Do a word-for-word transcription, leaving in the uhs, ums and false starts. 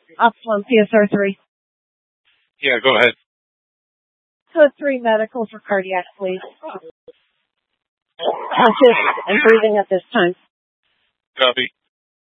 Optimum P S R three. Yeah, go ahead. Code three medical for cardiac, please. Conscious and breathing at this time. Copy.